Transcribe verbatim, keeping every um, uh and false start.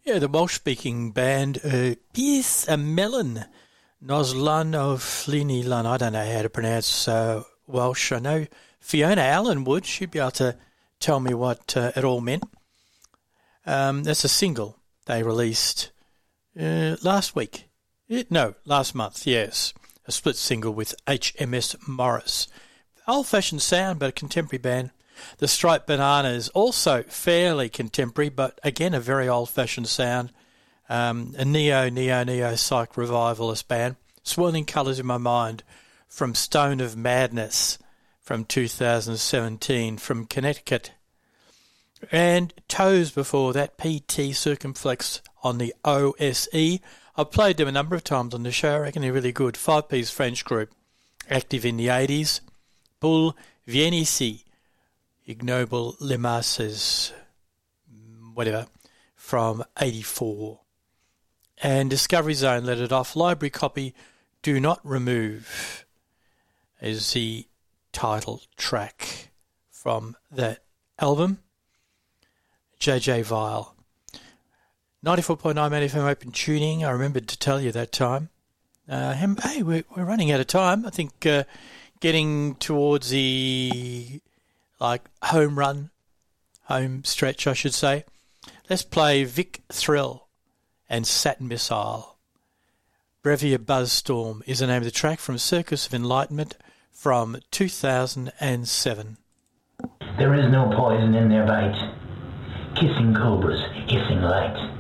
Yeah, the Welsh-speaking band uh, Pys a Melon, Noslan of Flini Lun. I don't know how to pronounce uh, Welsh. I know Fiona Allen would. She'd be able to tell me what uh, it all meant. Um, that's a single they released uh, last week. It, no, last month, yes. A split single with H M S Morris. Old-fashioned sound, but a contemporary band. The Striped Bananas, also fairly contemporary, but again a very old-fashioned sound. Um, a neo, neo, neo psych revivalist band. Swirling Colours in My Mind from Stone of Madness from two thousand seventeen from Connecticut. And Toes before that, P T Circumflex on the O S E. I've played them a number of times on the show. I reckon they're really good. Five-piece French group, active in the eighties. Pour Viens ici. Ignoble Limaces, whatever, from eighty-four. And Discovery Zone let it off. Library copy, Do Not Remove, is the title track from that album. J J Vile. ninety-four point nine F M open tuning. I remembered to tell you that time. Uh, hey, we're, we're running out of time. I think uh, getting towards the... like home run, home stretch, I should say. Let's play Vic Thrill and Saturn Missile. Brevia Buzzstorm is the name of the track from Circus of Enlightenment from two thousand seven. There is no poison in their bite. Kissing cobras, hissing light.